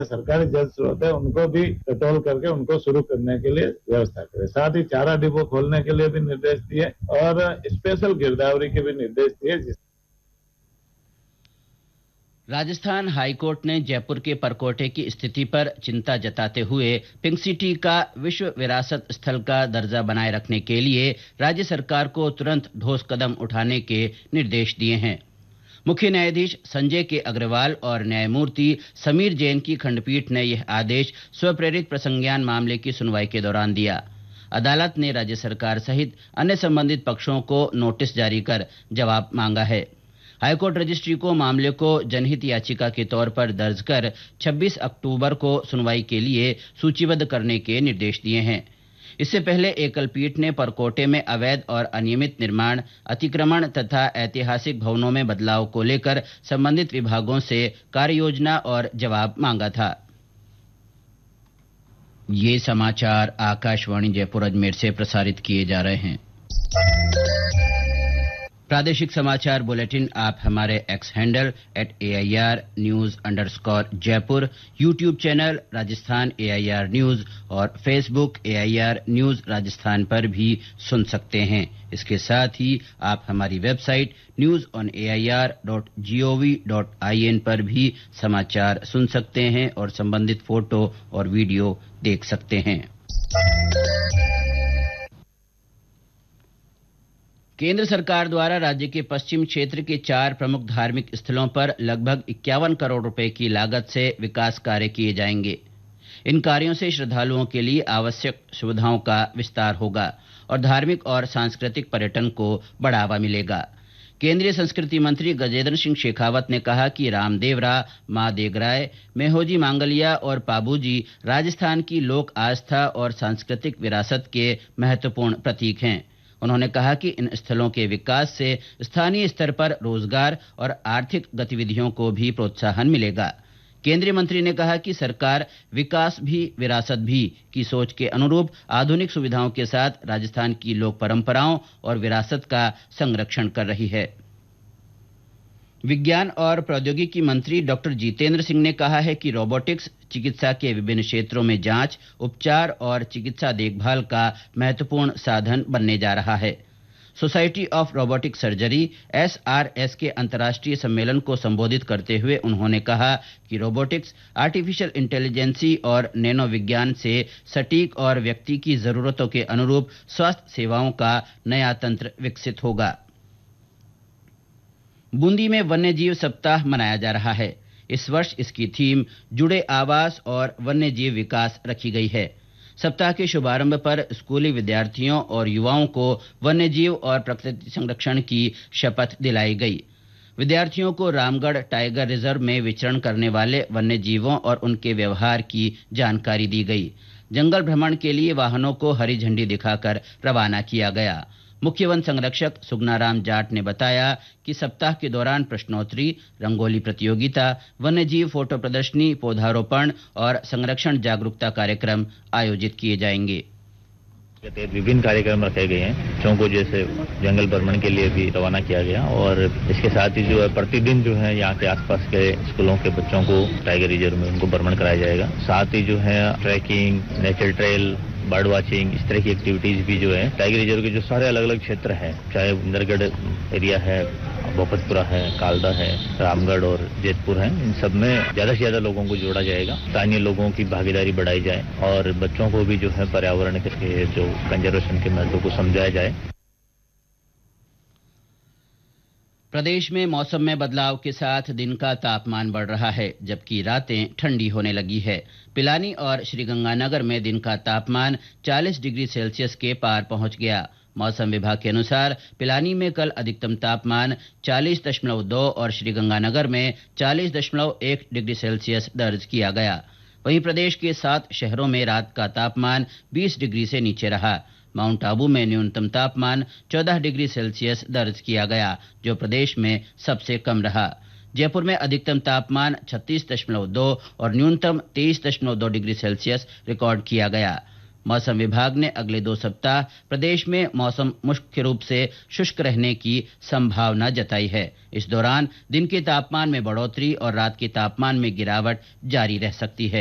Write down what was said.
सरकारी जल स्रोत है उनको भी पेट्रोल करके उनको शुरू करने के लिए व्यवस्था करें। साथ ही चारा डिपो खोलने के लिए भी निर्देश दिए और स्पेशल गिरदावरी के भी निर्देश दिए। राजस्थान हाईकोर्ट ने जयपुर के परकोटे की स्थिति पर चिंता जताते हुए पिंक सिटी का विश्व विरासत स्थल का दर्जा बनाए रखने के लिए राज्य सरकार को तुरंत ठोस कदम उठाने के निर्देश दिए हैं। मुख्य न्यायाधीश संजय के अग्रवाल और न्यायमूर्ति समीर जैन की खंडपीठ ने यह आदेश स्वप्रेरित प्रसंज्ञान मामले की सुनवाई के दौरान दिया। अदालत ने राज्य सरकार सहित अन्य संबंधित पक्षों को नोटिस जारी कर जवाब मांगा है। हाईकोर्ट रजिस्ट्री को मामले को जनहित याचिका के तौर पर दर्ज कर 26 अक्टूबर को सुनवाई के लिए सूचीबद्ध करने के निर्देश दिए हैं। इससे पहले एकल पीठ ने परकोटे में अवैध और अनियमित निर्माण, अतिक्रमण तथा ऐतिहासिक भवनों में बदलाव को लेकर संबंधित विभागों से कार्ययोजना और जवाब मांगा था। ये समाचार आकाशवाणी जयपुर अजमेर से प्रसारित किए जा रहे हैं। प्रादेशिक समाचार बुलेटिन आप हमारे x handle @AIR_News_Jaipur, YouTube channel Rajasthan AIR news और फेसबुक AIR न्यूज राजस्थान पर भी सुन सकते हैं। इसके साथ ही आप हमारी वेबसाइट newsonair.gov.in पर भी समाचार सुन सकते हैं और संबंधित फोटो और वीडियो देख सकते हैं। केंद्र सरकार द्वारा राज्य के पश्चिम क्षेत्र के 4 प्रमुख धार्मिक स्थलों पर लगभग 51 करोड़ रुपए की लागत से विकास कार्य किए जाएंगे। इन कार्यों से श्रद्धालुओं के लिए आवश्यक सुविधाओं का विस्तार होगा और धार्मिक और सांस्कृतिक पर्यटन को बढ़ावा मिलेगा। केंद्रीय संस्कृति मंत्री गजेंद्र सिंह शेखावत ने कहा कि रामदेवरा, मां देगराय, मेहोजी मांगलिया और पाबूजी राजस्थान की लोक आस्था और सांस्कृतिक विरासत के महत्वपूर्ण प्रतीक हैं। उन्होंने कहा कि इन स्थलों के विकास से स्थानीय स्तर पर रोजगार और आर्थिक गतिविधियों को भी प्रोत्साहन मिलेगा। केंद्रीय मंत्री ने कहा कि सरकार विकास भी विरासत भी की सोच के अनुरूप आधुनिक सुविधाओं के साथ राजस्थान की लोक परंपराओं और विरासत का संरक्षण कर रही है। विज्ञान और प्रौद्योगिकी मंत्री डॉक्टर जितेंद्र सिंह ने कहा है कि रोबोटिक्स चिकित्सा के विभिन्न क्षेत्रों में जांच, उपचार और चिकित्सा देखभाल का महत्वपूर्ण साधन बनने जा रहा है। Society of robotic surgery SRS के अंतर्राष्ट्रीय सम्मेलन को संबोधित करते हुए उन्होंने कहा कि रोबोटिक्स, आर्टिफिशियल इंटेलिजेंसी और नैनो विज्ञान से सटीक और व्यक्ति की जरूरतों के अनुरूप स्वास्थ्य सेवाओं का नया तंत्र विकसित होगा। बूंदी में वन्यजीव सप्ताह मनाया जा रहा है। इस वर्ष इसकी थीम जुड़े आवास और वन्यजीव विकास रखी गई है। सप्ताह के शुभारंभ पर स्कूली विद्यार्थियों और युवाओं को वन्यजीव और प्रकृति संरक्षण की शपथ दिलाई गई। विद्यार्थियों को रामगढ़ टाइगर रिजर्व में विचरण करने वाले वन्यजीवों और उनके व्यवहार की जानकारी दी गई। जंगल भ्रमण के लिए वाहनों को हरी झंडी दिखाकर रवाना किया गया। मुख्य वन संरक्षक सुगनाराम जाट ने बताया कि सप्ताह के दौरान प्रश्नोत्तरी, रंगोली प्रतियोगिता, वन्यजीव फोटो प्रदर्शनी, पौधारोपण और संरक्षण जागरूकता कार्यक्रम आयोजित किए जाएंगे। विभिन्न कार्यक्रम रखे गए हैं। बच्चों को जैसे जंगल भ्रमण के लिए भी रवाना किया गया और इसके साथ ही जो है प्रतिदिन जो है यहाँ के आसपास के स्कूलों के बच्चों को टाइगर रिजर्व में उनको भ्रमण कराया जाएगा। साथ ही जो है trekking, nature trail, bird watching, इस तरह की एक्टिविटीज भी जो है टाइगर रिजर्व के जो सारे अलग अलग क्षेत्र हैं, चाहे नरगढ़ एरिया है, भोपतपुरा है, कालदा है, रामगढ़ और जैतपुर है, इन सब में ज्यादा से ज्यादा लोगों को जोड़ा जाएगा। स्थानीय लोगों की भागीदारी बढ़ाई जाए और बच्चों को भी जो है पर्यावरण के जो कंजर्वेशन के महत्व को समझाया जाए। प्रदेश में मौसम में बदलाव के साथ दिन का तापमान बढ़ रहा है, जबकि रातें ठंडी होने लगी है। पिलानी और श्रीगंगानगर में दिन का तापमान 40 डिग्री सेल्सियस के पार पहुंच गया। मौसम विभाग के अनुसार पिलानी में कल अधिकतम तापमान 40.2 और श्रीगंगानगर में 40.1 डिग्री सेल्सियस दर्ज किया गया। वहीं प्रदेश के 7 शहरों में रात का तापमान 20 डिग्री से नीचे रहा। माउंट आबू में न्यूनतम तापमान 14 डिग्री सेल्सियस दर्ज किया गया, जो प्रदेश में सबसे कम रहा। जयपुर में अधिकतम तापमान 36.2 और न्यूनतम 23.2 डिग्री सेल्सियस रिकॉर्ड किया गया। मौसम विभाग ने अगले 2 सप्ताह प्रदेश में मौसम मुख्य रूप से शुष्क रहने की संभावना जताई है। इस दौरान दिन के तापमान में बढ़ोतरी और रात के तापमान में गिरावट जारी रह सकती है।